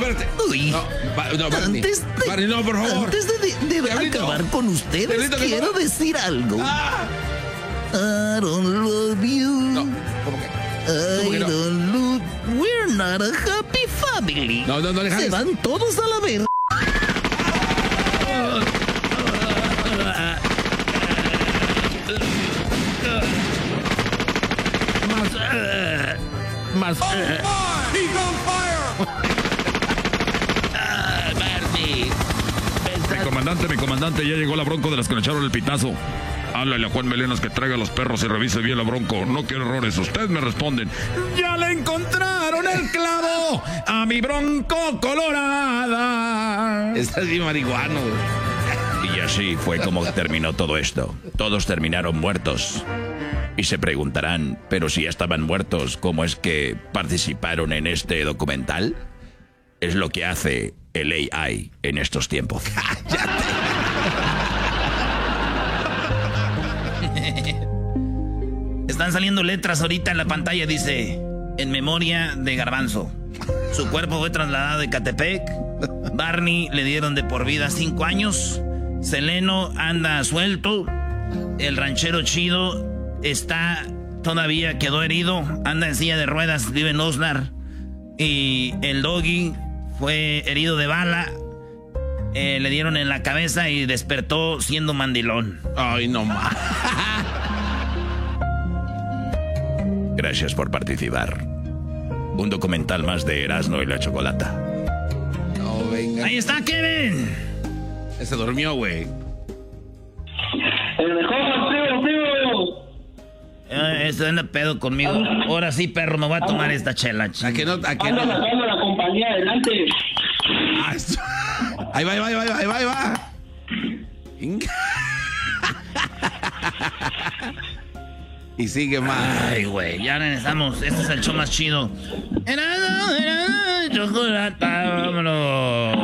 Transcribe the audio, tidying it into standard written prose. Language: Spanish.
espérate. Uy, Barney. Barney, no, por favor. Antes de acabar con ustedes, Diablito, quiero decir algo. I don't love you. No, ¿cómo que? ¿Cómo que no? don't love. We're not a happy family. No, Alejandro. Se van todos a la verga. Más. Barney. Mi comandante, ya llegó la Bronco de las que le echaron el pitazo. Háblale a Juan Melenas que traiga los perros y revise bien la Bronco. No quiero errores. Ustedes me responden. ¡Ya le encontraron el clavo a mi Bronco colorada! Estás bien marihuano, güey. Y así fue como terminó todo esto. Todos terminaron muertos. Y se preguntarán, pero si ya estaban muertos, ¿cómo es que participaron en este documental? Es lo que hace el AI en estos tiempos. Están saliendo letras ahorita en la pantalla, dice, en memoria de Garbanzo. Su cuerpo fue trasladado de Catepec. Barney le dieron de por vida 5 años. Seleno anda suelto. El ranchero chido todavía quedó herido. Anda en silla de ruedas, vive en Osnar. Y el Doggy fue herido de bala. Le dieron en la cabeza y despertó siendo mandilón. Ay, no más. Gracias por participar. Un documental más de Erasmo y la Chocolata. No, venga. Ahí está Kevin. Se durmió, güey. El mejor, tío. Este anda pedo conmigo. Ahora sí, perro, me voy a tomar esta chela. ¿A que no? Anda sacando la compañía adelante. Ahí va. Y sigue más. Ay, güey, ya regresamos. Este es el show más chido. Chocolata, vámonos.